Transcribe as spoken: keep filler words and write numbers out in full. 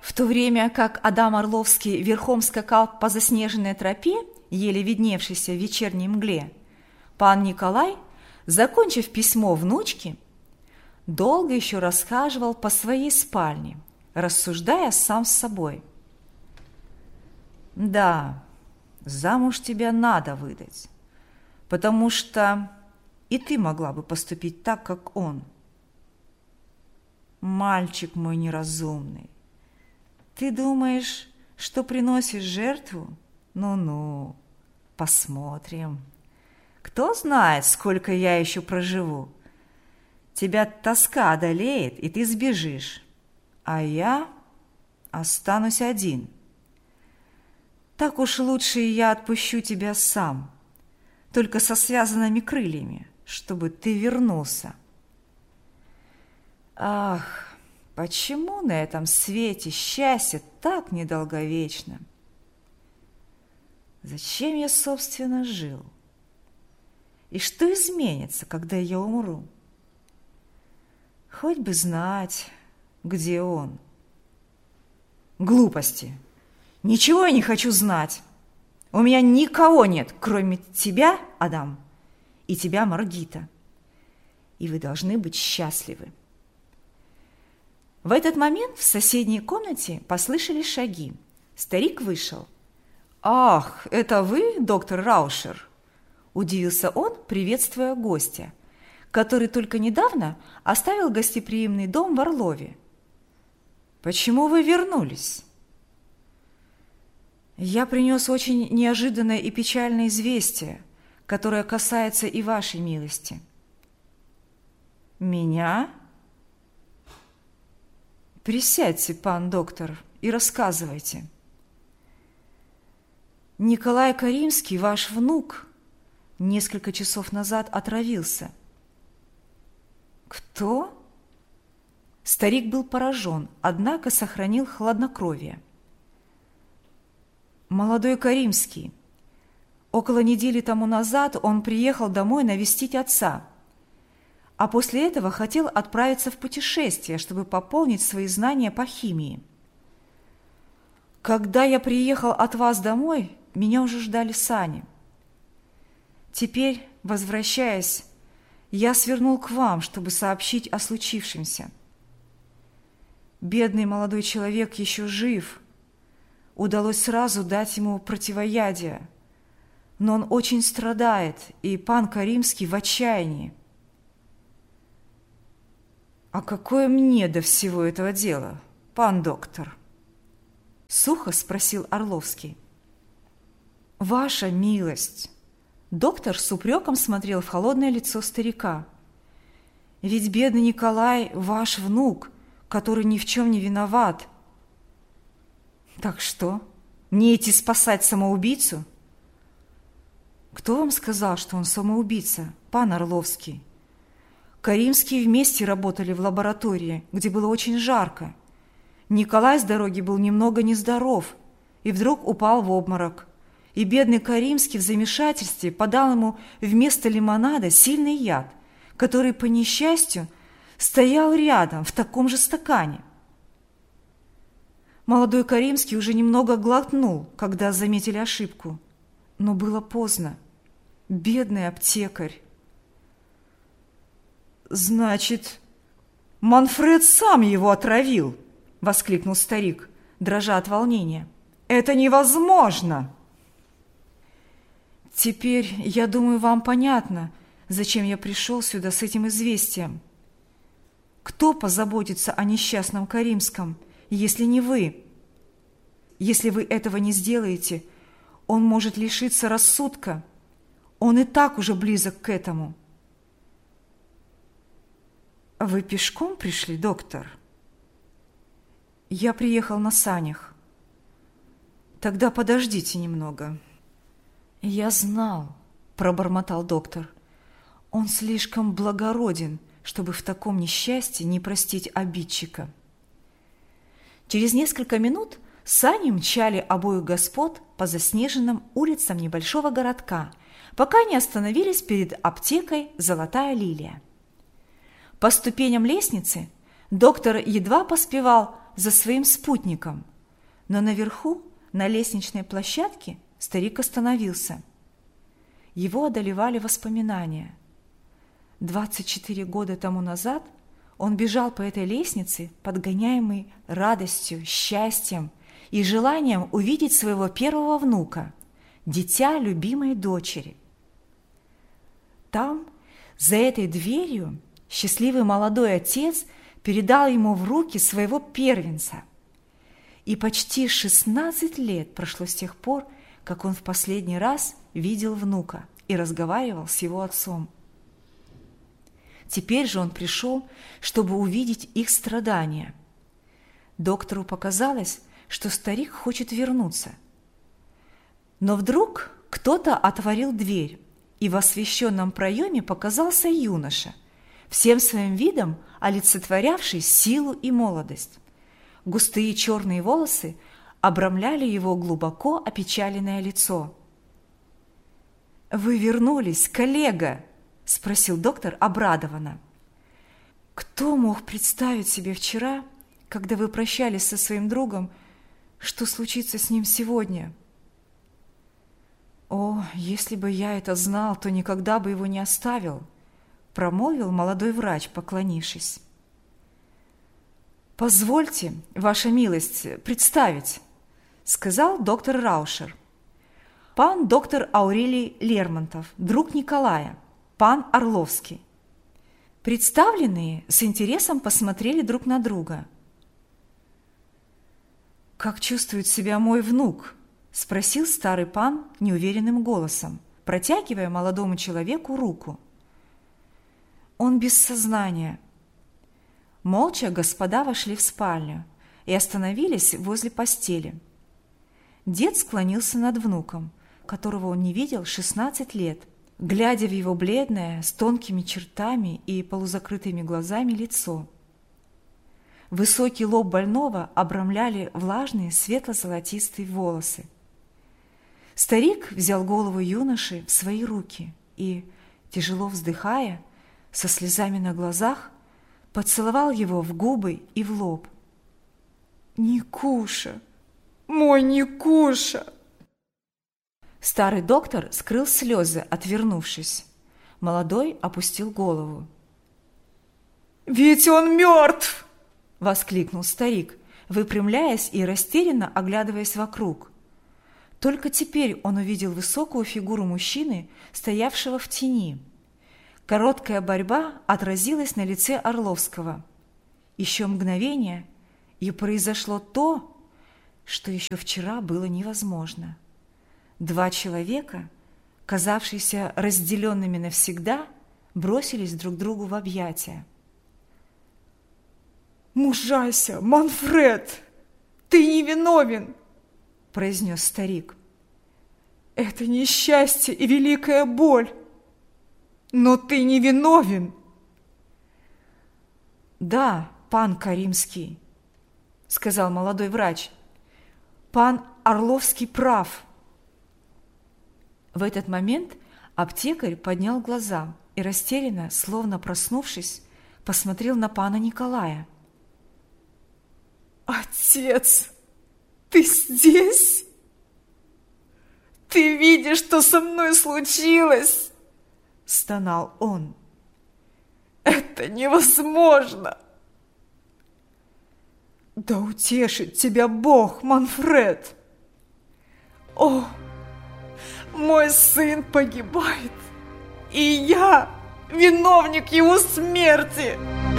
В то время как Адам Орловский верхом скакал по заснеженной тропе, еле видневшейся в вечерней мгле, пан Николай, закончив письмо внучке, долго еще расхаживал по своей спальне, рассуждая сам с собой. «Да, замуж тебя надо выдать, потому что и ты могла бы поступить так, как он. Мальчик мой неразумный, ты думаешь, что приносишь жертву? Ну-ну, посмотрим. Кто знает, сколько я еще проживу. Тебя тоска одолеет, и ты сбежишь, а я останусь один. Так уж лучше я отпущу тебя сам, только со связанными крыльями, чтобы ты вернулся. Ах, почему на этом свете счастье так недолговечно? Зачем я, собственно, жил? И что изменится, когда я умру? Хоть бы знать, где он. Глупости! Ничего я не хочу знать. У меня никого нет, кроме тебя, Адам, и тебя, Маргита. И вы должны быть счастливы. В этот момент в соседней комнате послышались шаги. Старик вышел. «Ах, это вы, доктор Раушер?» – удивился он, приветствуя гостя, который только недавно оставил гостеприимный дом в Орлове. «Почему вы вернулись?» «Я принес очень неожиданное и печальное известие, которое касается и вашей милости». «Меня?» «Присядьте, пан доктор, и рассказывайте». «Николай Каримский, ваш внук, несколько часов назад отравился». «Кто?» Старик был поражен, однако сохранил хладнокровие. «Молодой Каримский. Около недели тому назад он приехал домой навестить отца, а после этого хотел отправиться в путешествие, чтобы пополнить свои знания по химии. Когда я приехал от вас домой, меня уже ждали сани. Теперь, возвращаясь, я свернул к вам, чтобы сообщить о случившемся. Бедный молодой человек еще жив. Удалось сразу дать ему противоядие, но он очень страдает, и пан Каримский в отчаянии. «А какое мне до всего этого дела, пан доктор?» — сухо спросил Орловский. «Ваша милость!» Доктор с упреком смотрел в холодное лицо старика. «Ведь бедный Николай – ваш внук, который ни в чем не виноват». «Так что, мне идти спасать самоубийцу?» «Кто вам сказал, что он самоубийца, пан Орловский? Каримские вместе работали в лаборатории, где было очень жарко. Николай с дороги был немного нездоров и вдруг упал в обморок. И бедный Каримский в замешательстве подал ему вместо лимонада сильный яд, который, по несчастью, стоял рядом в таком же стакане. Молодой Каримский уже немного глотнул, когда заметили ошибку, но было поздно. Бедный аптекарь!» «Значит, Манфред сам его отравил!» — воскликнул старик, дрожа от волнения. «Это невозможно!» «Теперь, я думаю, вам понятно, зачем я пришел сюда с этим известием. Кто позаботится о несчастном Каримском, если не вы? Если вы этого не сделаете, он может лишиться рассудка. Он и так уже близок к этому». «Вы пешком пришли, доктор?» «Я приехал на санях». «Тогда подождите немного». «Я знал», – пробормотал доктор. «Он слишком благороден, чтобы в таком несчастье не простить обидчика». Через несколько минут сани мчали обоих господ по заснеженным улицам небольшого городка, пока не остановились перед аптекой «Золотая лилия». По ступеням лестницы доктор едва поспевал за своим спутником, но наверху, на лестничной площадке, старик остановился. Его одолевали воспоминания. двадцать четыре года тому назад он бежал по этой лестнице, подгоняемый радостью, счастьем и желанием увидеть своего первого внука, дитя любимой дочери. Там, за этой дверью, счастливый молодой отец передал ему в руки своего первенца. И почти шестнадцать лет прошло с тех пор, как он в последний раз видел внука и разговаривал с его отцом. Теперь же он пришел, чтобы увидеть их страдания. Доктору показалось, что старик хочет вернуться. Но вдруг кто-то отворил дверь, и в освещенном проеме показался юноша, всем своим видом олицетворявший силу и молодость. Густые черные волосы обрамляли его глубоко опечаленное лицо. «Вы вернулись, коллега?» – спросил доктор обрадованно. «Кто мог представить себе вчера, когда вы прощались со своим другом, что случится с ним сегодня?» «О, если бы я это знал, то никогда бы его не оставил», – промолвил молодой врач, поклонившись. «Позвольте, ваша милость, представить», – сказал доктор Раушер. «Пан доктор Аурелий Лермонтов, друг Николая, пан Орловский». Представленные с интересом посмотрели друг на друга. «Как чувствует себя мой внук?» – спросил старый пан неуверенным голосом, протягивая молодому человеку руку. «Он без сознания». Молча господа вошли в спальню и остановились возле постели. Дед склонился над внуком, которого он не видел шестнадцать лет, глядя в его бледное, с тонкими чертами и полузакрытыми глазами лицо. Высокий лоб больного обрамляли влажные светло-золотистые волосы. Старик взял голову юноши в свои руки и, тяжело вздыхая, со слезами на глазах, поцеловал его в губы и в лоб. «Никуша! Мой Никуша!» Старый доктор скрыл слезы, отвернувшись. Молодой опустил голову. «Ведь он мертв!» – воскликнул старик, выпрямляясь и растерянно оглядываясь вокруг. Только теперь он увидел высокую фигуру мужчины, стоявшего в тени. Короткая борьба отразилась на лице Орловского. Еще мгновение, и произошло то, что еще вчера было невозможно. Два человека, казавшиеся разделенными навсегда, бросились друг другу в объятия. «Мужайся, Манфред! Ты невиновен!» – произнес старик. «Это несчастье и великая боль, но ты невиновен!» «Да, пан Каримский», – сказал молодой врач, – «пан Орловский прав». В этот момент аптекарь поднял глаза и растерянно, словно проснувшись, посмотрел на пана Николая. «Отец, ты здесь? Ты видишь, что со мной случилось?» – стонал он. «Это невозможно!» «Да утешит тебя Бог, Манфред!» «О, мой сын погибает, и я виновник его смерти!»